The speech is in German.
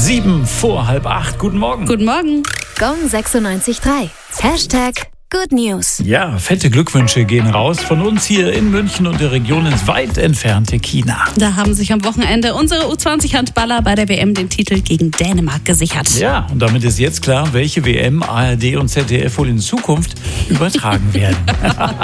7:45. Guten Morgen. Guten Morgen. Gong 96.3. #Good News. Ja, fette Glückwünsche gehen raus von uns hier in München und der Region ins weit entfernte China. Da haben sich am Wochenende unsere U20-Handballer bei der WM den Titel gegen Dänemark gesichert. Ja, und damit ist jetzt klar, welche WM ARD und ZDF wohl in Zukunft übertragen werden.